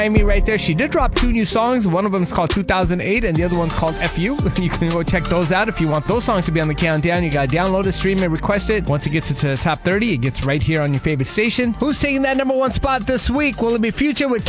Amy right there. She did drop 2 new songs. One of them is called 2008 and the other one's called FU. You can go check those out if you want those songs to be on the countdown. You gotta download it, stream it, request it. Once it gets into the top 30, it gets right here on your favorite station. Who's taking that number 1 spot this week? Will it be Future with